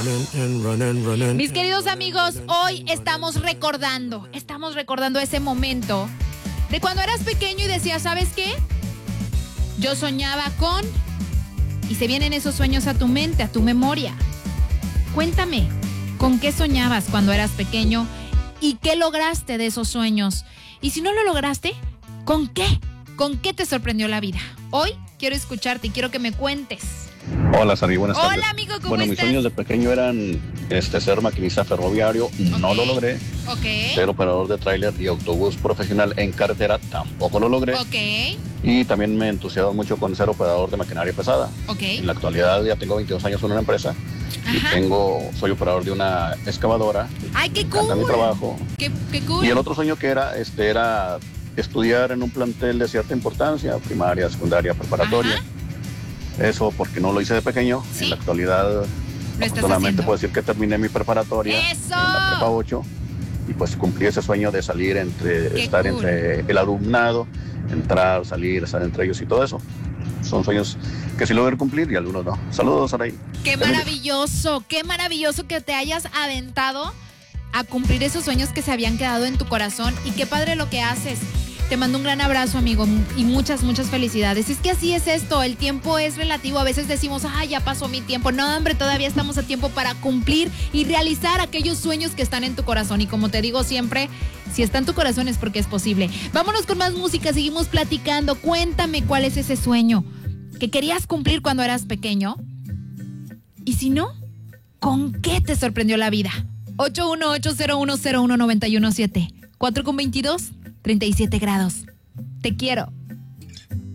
Mis queridos amigos, hoy estamos recordando ese momento de cuando eras pequeño y decías, ¿sabes qué? Yo soñaba con... Y se vienen esos sueños a tu mente, a tu memoria. Cuéntame, ¿con qué soñabas cuando eras pequeño? ¿Y qué lograste de esos sueños? Y si no lo lograste, ¿con qué? ¿Con qué te sorprendió la vida? Hoy quiero escucharte y quiero que me cuentes. Hola, Sari, buenas tardes. Hola, amigo, ¿cómo Bueno, estás? mis sueños de pequeño eran ser maquinista ferroviario, no lo logré. Ok. Ser operador de tráiler y autobús profesional en carretera, tampoco lo logré. Ok. Y también me entusiasmo mucho con ser operador de maquinaria pesada. Ok. En la actualidad ya tengo 22 años en una empresa. Ajá. Y soy operador de una excavadora. ¡Ay, qué Me encanta cool! mi trabajo. ¡Qué cool! Y el otro sueño que era estudiar en un plantel de cierta importancia, primaria, secundaria, preparatoria. Ajá. Eso porque no lo hice de pequeño. Sí. En la actualidad, estás afortunadamente haciendo. puedo decir que terminé mi preparatoria ¡Eso! en la prepa 8 y pues cumplí ese sueño de salir estar cool. entre el alumnado, entrar, salir, estar entre ellos y todo eso. Son sueños que sí logré cumplir y algunos no. Saludos, Saray. ¡Qué maravilloso que te hayas aventado a cumplir esos sueños que se habían quedado en tu corazón! Y qué padre lo que haces. Te mando un gran abrazo, amigo, y muchas felicidades. Es que así es esto, el tiempo es relativo. A veces decimos, ya pasó mi tiempo. No, hombre, todavía estamos a tiempo para cumplir y realizar aquellos sueños que están en tu corazón. Y como te digo siempre, si está en tu corazón es porque es posible. Vámonos con más música, seguimos platicando. Cuéntame cuál es ese sueño que querías cumplir cuando eras pequeño. Y si no, ¿con qué te sorprendió la vida? 81801019117 4:22 37 grados. Te quiero.